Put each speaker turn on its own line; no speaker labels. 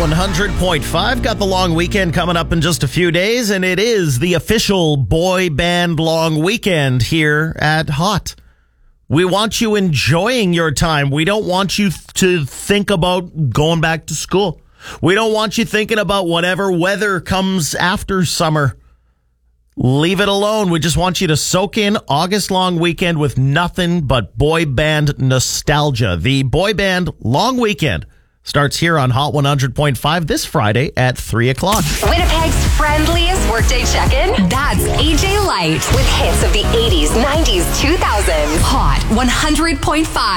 100.5. Got the long weekend coming up in just a few days, and it is the official boy band long weekend here at Hot. We want you enjoying your time. We don't want you to think about going back to school. We don't want you thinking about whatever weather comes after summer. Leave it alone. We just want you to soak in August long weekend with nothing but boy band nostalgia. The boy band long weekend starts here on Hot 100.5 this Friday at 3 o'clock.
Winnipeg's friendliest workday check-in. That's AJ Light with hits of the 80s, 90s, 2000s. Hot 100.5.